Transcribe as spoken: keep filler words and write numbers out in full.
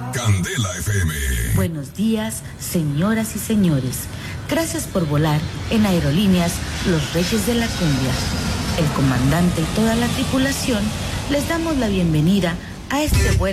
Candela F M. Buenos días, señoras y señores. Gracias por volar en Aerolíneas Los Reyes de la Cumbia. El comandante y toda la tripulación les damos la bienvenida a este vuelo